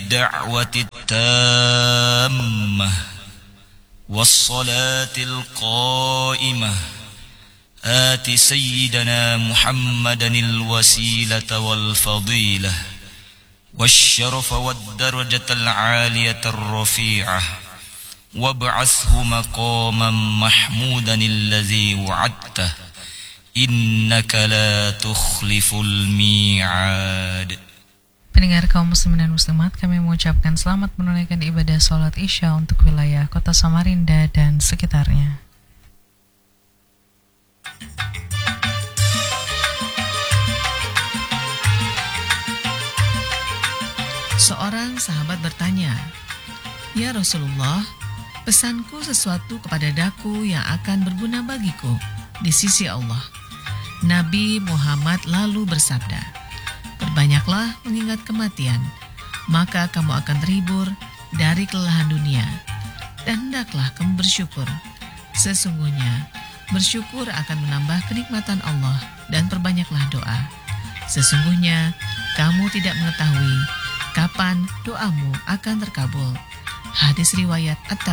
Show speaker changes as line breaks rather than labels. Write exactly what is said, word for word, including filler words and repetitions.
الدعوة التامة والصلاة القائمة آت سيدنا محمدا الوسيلة والفضيلة والشرف والدرجة العالية الرفيعة وابعثه مقاما محمودا الذي وعدته إنك لا تخلف الميعاد.
Pendengar kaum muslimin dan muslimat, kami mengucapkan selamat menunaikan ibadah sholat isya untuk wilayah kota Samarinda dan sekitarnya. Seorang sahabat bertanya, "Ya Rasulullah, pesanku sesuatu kepada daku yang akan berguna bagiku di sisi Allah." Nabi Muhammad lalu bersabda, "Perbanyaklah mengingat kematian, maka kamu akan terhibur dari kelelahan dunia. Dan hendaklah kamu bersyukur. Sesungguhnya bersyukur akan menambah kenikmatan Allah, dan perbanyaklah doa. Sesungguhnya kamu tidak mengetahui kapan doamu akan terkabul." Hadis riwayat At